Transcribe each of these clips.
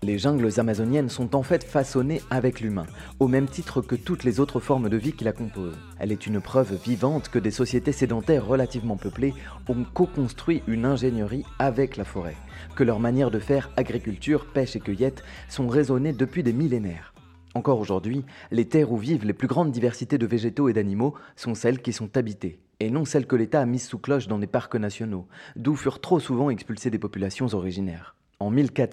Les jungles amazoniennes sont en fait façonnées avec l'humain, au même titre que toutes les autres formes de vie qui la composent. Elle est une preuve vivante que des sociétés sédentaires relativement peuplées ont co-construit une ingénierie avec la forêt, que leurs manières de faire agriculture, pêche et cueillette sont raisonnées depuis des millénaires. Encore aujourd'hui, les terres où vivent les plus grandes diversités de végétaux et d'animaux sont celles qui sont habitées, et non celles que l'État a mises sous cloche dans des parcs nationaux, d'où furent trop souvent expulsées des populations originaires. En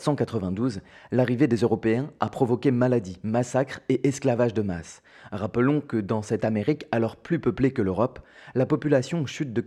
1492, l'arrivée des Européens a provoqué maladies, massacres et esclavage de masse. Rappelons que dans cette Amérique alors plus peuplée que l'Europe, la population chute de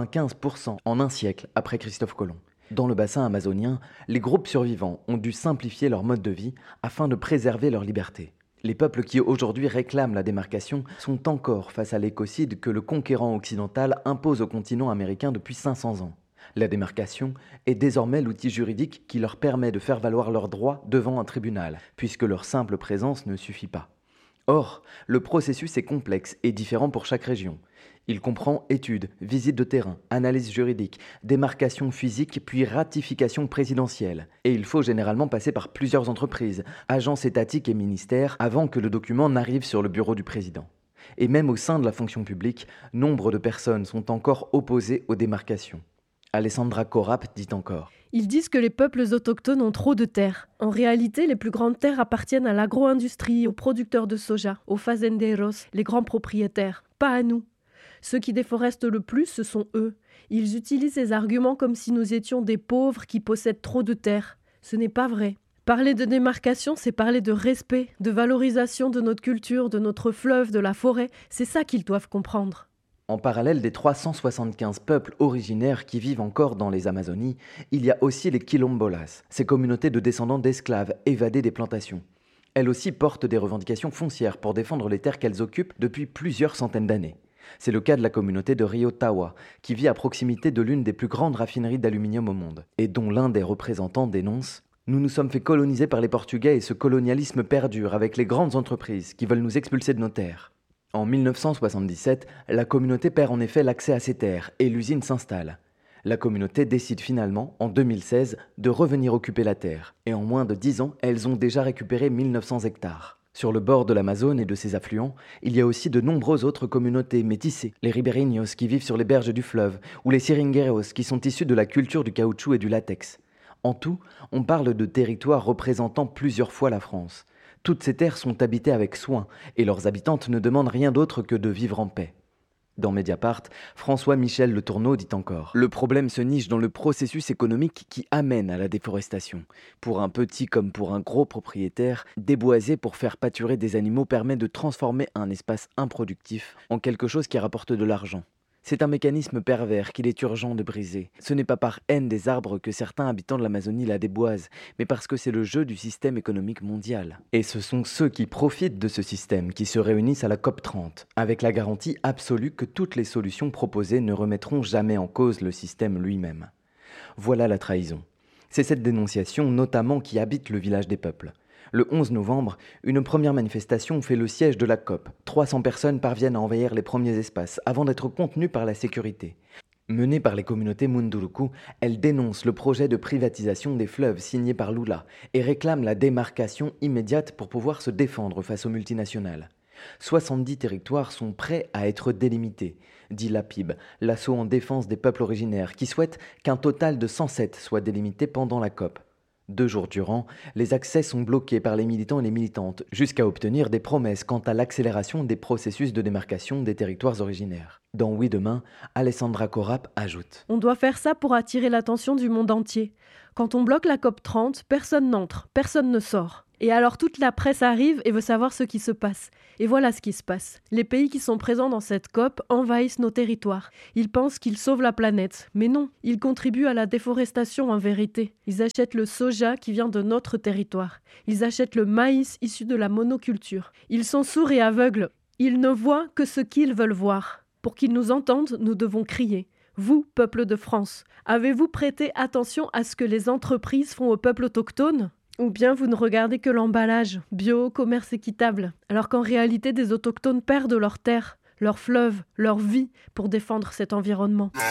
95% en un siècle après Christophe Colomb. Dans le bassin amazonien, les groupes survivants ont dû simplifier leur mode de vie afin de préserver leur liberté. Les peuples qui aujourd'hui réclament la démarcation sont encore face à l'écocide que le conquérant occidental impose au continent américain depuis 500 ans. La démarcation est désormais l'outil juridique qui leur permet de faire valoir leurs droits devant un tribunal, puisque leur simple présence ne suffit pas. Or, le processus est complexe et différent pour chaque région. Il comprend études, visites de terrain, analyse juridique, démarcation physique puis ratification présidentielle. Et il faut généralement passer par plusieurs entreprises, agences étatiques et ministères avant que le document n'arrive sur le bureau du président. Et même au sein de la fonction publique, nombre de personnes sont encore opposées aux démarcations. Alessandra Corap dit encore. Ils disent que les peuples autochtones ont trop de terres. En réalité, les plus grandes terres appartiennent à l'agro-industrie, aux producteurs de soja, aux fazenderos, les grands propriétaires, pas à nous. Ceux qui déforestent le plus, ce sont eux. Ils utilisent ces arguments comme si nous étions des pauvres qui possèdent trop de terres. Ce n'est pas vrai. Parler de démarcation, c'est parler de respect, de valorisation de notre culture, de notre fleuve, de la forêt. C'est ça qu'ils doivent comprendre. En parallèle des 375 peuples originaires qui vivent encore dans les Amazonies, il y a aussi les quilombolas, ces communautés de descendants d'esclaves évadés des plantations. Elles aussi portent des revendications foncières pour défendre les terres qu'elles occupent depuis plusieurs centaines d'années. C'est le cas de la communauté de Rio Tawa, qui vit à proximité de l'une des plus grandes raffineries d'aluminium au monde, et dont l'un des représentants dénonce « Nous nous sommes fait coloniser par les Portugais et ce colonialisme perdure avec les grandes entreprises qui veulent nous expulser de nos terres. » En 1977, la communauté perd en effet l'accès à ces terres et l'usine s'installe. La communauté décide finalement, en 2016, de revenir occuper la terre. Et en moins de 10 ans, elles ont déjà récupéré 1900 hectares. Sur le bord de l'Amazone et de ses affluents, il y a aussi de nombreuses autres communautés métissées, les ribeirinhos qui vivent sur les berges du fleuve, ou les seringueiros qui sont issus de la culture du caoutchouc et du latex. En tout, on parle de territoires représentant plusieurs fois la France. Toutes ces terres sont habitées avec soin, et leurs habitantes ne demandent rien d'autre que de vivre en paix. Dans Mediapart, François-Michel Le Tourneau dit encore « Le problème se niche dans le processus économique qui amène à la déforestation. Pour un petit comme pour un gros propriétaire, déboiser pour faire pâturer des animaux permet de transformer un espace improductif en quelque chose qui rapporte de l'argent. C'est un mécanisme pervers qu'il est urgent de briser. Ce n'est pas par haine des arbres que certains habitants de l'Amazonie la déboisent, mais parce que c'est le jeu du système économique mondial. Et ce sont ceux qui profitent de ce système qui se réunissent à la COP30, avec la garantie absolue que toutes les solutions proposées ne remettront jamais en cause le système lui-même. Voilà la trahison. C'est cette dénonciation notamment qui habite le village des peuples. Le 11 novembre, une première manifestation fait le siège de la COP. 300 personnes parviennent à envahir les premiers espaces avant d'être contenues par la sécurité. Menée par les communautés Munduruku, elle dénonce le projet de privatisation des fleuves signé par Lula et réclame la démarcation immédiate pour pouvoir se défendre face aux multinationales. 70 territoires sont prêts à être délimités, dit l'APIB, l'assaut en défense des peuples originaires, qui souhaite qu'un total de 107 soit délimité pendant la COP. 2 jours durant, les accès sont bloqués par les militants et les militantes, jusqu'à obtenir des promesses quant à l'accélération des processus de démarcation des territoires originaires. Dans Oui Demain, Alessandra Corap ajoute « On doit faire ça pour attirer l'attention du monde entier. Quand on bloque la COP30, personne n'entre, personne ne sort. Et alors toute la presse arrive et veut savoir ce qui se passe. Et voilà ce qui se passe. Les pays qui sont présents dans cette COP envahissent nos territoires. Ils pensent qu'ils sauvent la planète. Mais non, ils contribuent à la déforestation en vérité. Ils achètent le soja qui vient de notre territoire. Ils achètent le maïs issu de la monoculture. Ils sont sourds et aveugles. Ils ne voient que ce qu'ils veulent voir. Pour qu'ils nous entendent, nous devons crier. Vous, peuple de France, avez-vous prêté attention à ce que les entreprises font au peuple autochtone ? Ou bien vous ne regardez que l'emballage, bio, commerce équitable, alors qu'en réalité des autochtones perdent leurs terres, leurs fleuves, leur vie pour défendre cet environnement.